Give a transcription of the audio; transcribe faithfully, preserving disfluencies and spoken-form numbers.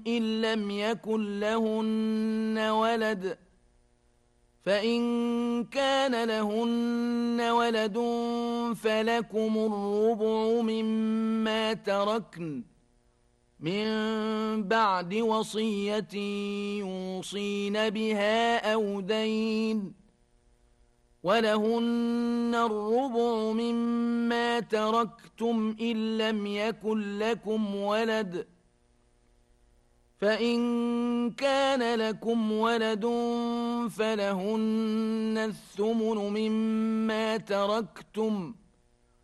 إن لم يكن لهن ولد فإن كان لهن ولد فلكم الربع مما تركن من بعد وصية يوصين بها أو دين ولهن الربع مما تركتم إن لم يكن لكم ولد فإن كان لكم ولد فلهن الثمن مما تركتم